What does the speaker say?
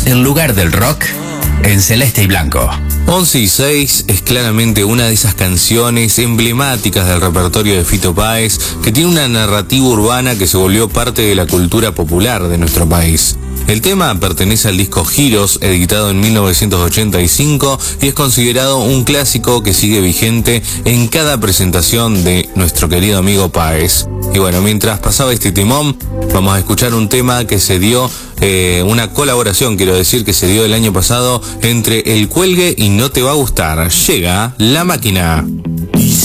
el lugar del rock en celeste y blanco. 11 y 6 es claramente una de esas canciones emblemáticas del repertorio de Fito Páez, que tiene una narrativa urbana que se volvió parte de la cultura popular de nuestro país. El tema pertenece al disco Giros, editado en 1985, y es considerado un clásico que sigue vigente en cada presentación de nuestro querido amigo Páez. Y bueno, mientras pasaba este timón, vamos a escuchar un tema que se dio, una colaboración, quiero decir, que se dio el año pasado entre El Cuelgue y No Te Va a Gustar. Llega La Máquina.